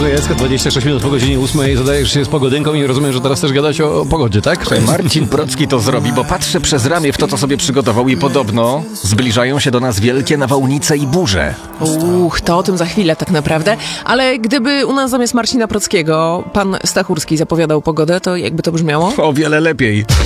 Słuchaj, Jacka, 26 minut po godzinie 8 zadajesz się z pogodynką i rozumiem, że teraz też gadać o pogodzie, tak? Marcin Procki to zrobi, bo patrzę przez ramię w to, co sobie przygotował i podobno zbliżają się do nas wielkie nawałnice i burze. To o tym za chwilę tak naprawdę. Ale gdyby u nas zamiast Marcina Prockiego pan Stachurski zapowiadał pogodę, to jakby to brzmiało? O wiele lepiej.